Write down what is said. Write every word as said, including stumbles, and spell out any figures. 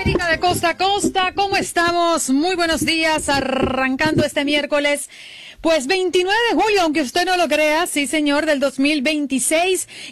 América de costa a costa, ¿cómo estamos? Muy buenos días, arrancando este miércoles, pues veintinueve de julio, aunque usted no lo crea, sí señor, del dos mil veintiséis.